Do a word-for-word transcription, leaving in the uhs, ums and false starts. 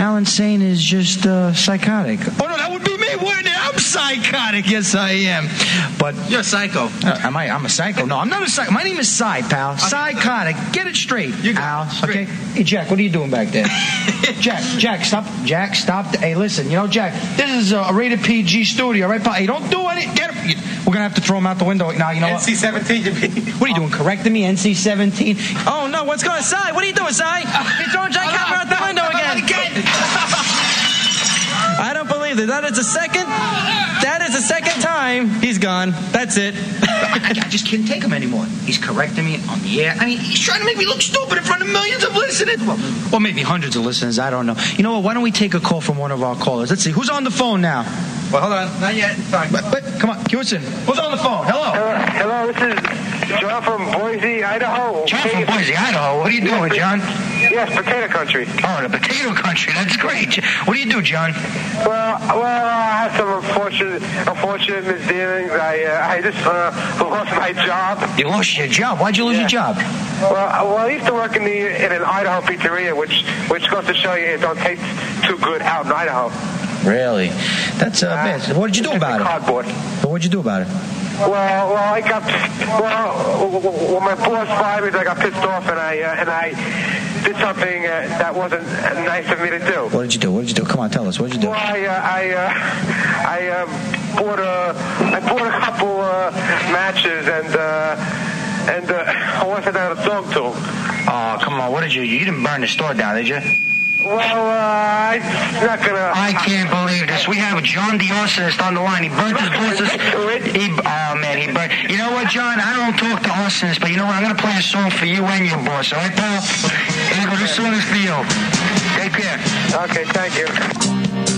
Alan Sane is just uh, psychotic. Oh, no, that would be me, wouldn't it? I'm psychotic. Yes, I am. But you're a psycho. Uh, am I? I'm a psycho. No, I'm not a psycho. My name is Cy, pal. Psychotic. Get it straight, you Al. Straight. Okay. Hey, Jack, what are you doing back there? Jack, Jack, stop. Jack, stop. Hey, listen. You know, Jack, this is a rated P G studio, right, pal? Hey, don't do any. Get him. We're gonna have to throw him out the window now. You know N C seventeen. You mean? What are you doing? Correcting me? N C seventeen. Oh no! What's going on, Cy? What are you doing, Cy? You're throwing Jack Hammer out the window again. I don't believe it. That is the second. That is the second time he's gone. That's it. I, I just can't take him anymore. He's correcting me on the air. I mean, he's trying to make me look stupid in front of millions of listeners. Well, or maybe hundreds of listeners. I don't know. You know what? Why don't we take a call from one of our callers? Let's see. Who's on the phone now? Well, hold on. Not yet. Fine. But, but come on, Houston. Who's on the phone? Hello. Uh, hello, this is John from Boise, Idaho. John from Boise, Idaho. What are you doing, John? Yes, potato country. Oh, the potato country. That's great. What do you do, John? Well, well, I had some unfortunate, unfortunate misdealings. I, uh, I just uh, lost my job. You lost your job. Why'd you lose yeah. your job? Well, I, well, I used to work in the in an Idaho pizzeria, which which goes to show you it don't taste too good out in Idaho. Really? That's uh, bad. Uh, what did you do about it? Cardboard. But what'd you do about it? Well, well, I got well. When my boss fired me, I got pissed off, and I uh, and I did something uh, that wasn't nice of me to do. What did you do? What did you do? Come on, tell us. What did you do? Well, I uh, I uh, I uh, bought a I bought a couple uh, matches and uh, and uh, I wanted down a song to them. Oh, come on! What did you? You didn't burn the store down, did you? Well, uh, I'm not gonna. I can't believe this. We have John the arsonist on the line. He burnt his boss's. He, oh man, he burnt. You know what, John? I don't talk to arsonists, but you know what? I'm gonna play a song for you and your boss. All right, pal? Here we go. This song is for you. Take care. Okay, thank you.